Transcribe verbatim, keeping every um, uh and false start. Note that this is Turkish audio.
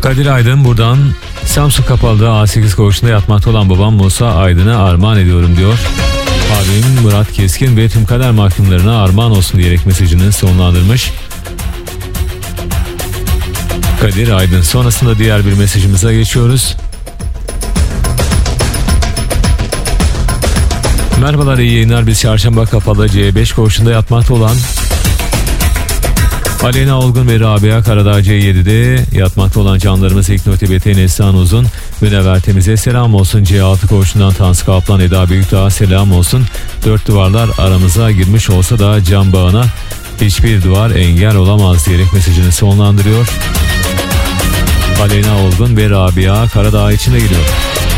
Kadir Aydın buradan Samsun Kapalı'da A sekiz koğuşunda yatmakta olan babam Musa Aydın'a armağan ediyorum diyor. Abim Murat Keskin ve tüm kader mahkumlarına armağan olsun diyerek mesajını sonlandırmış. Kadir Aydın. Sonrasında diğer bir mesajımıza geçiyoruz. Merhabalar, iyi yayınlar. Biz Çarşamba Kapalı C beş koğuşunda yatmakta olan Aleyna Olgun ve Rabia Karadağ C yedi'de yatmakta olan canlarımız İknoti Bete Neslihan Uzun, Münevver Temiz'e selam olsun. C altı koğuşundan Tansu Kaplan, Eda Büyükdağ'a selam olsun. Dört duvarlar aramıza girmiş olsa da can bağına hiçbir duvar engel olamaz diyerek mesajını sonlandırıyor. Aleyna Olgun ve Rabia Karadağ için de geliyor.